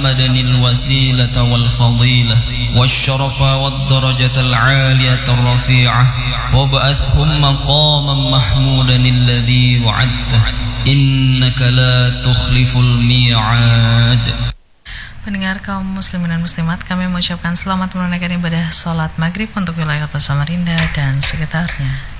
محمدا الوسيلة والفضيلة والشرف والدرجة العالية الرفيعة وابعثهم مقاما محمودا الذي وعدته إنك لا تخلف الميعاد. Pendengar kaum muslimin dan muslimat, kami mengucapkan selamat menunaikan ibadah sholat maghrib untuk wilayah kota Samarinda dan sekitarnya.